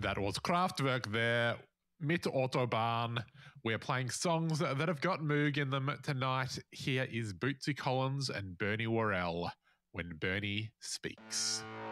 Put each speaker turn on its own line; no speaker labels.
That was Kraftwerk there, Mit Autobahn. We're playing songs that have got Moog in them tonight. Here is Bootsy Collins and Bernie Worrell, When Bernie Speaks.